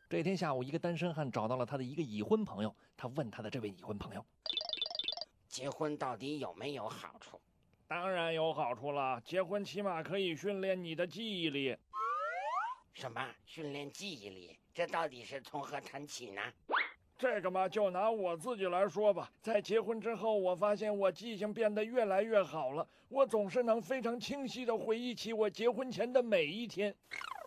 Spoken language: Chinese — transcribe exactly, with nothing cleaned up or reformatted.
这天下午，一个单身汉找到了他的一个已婚朋友，他问他的这位已婚朋友： 结婚到底有没有好处？ 当然有好处了，结婚起码可以训练你的记忆力。 什么训练记忆力？这到底是从何谈起呢？ 这个嘛，就拿我自己来说吧，在结婚之后，我发现我记性变得越来越好了，我总是能非常清晰地回忆起我结婚前的每一天。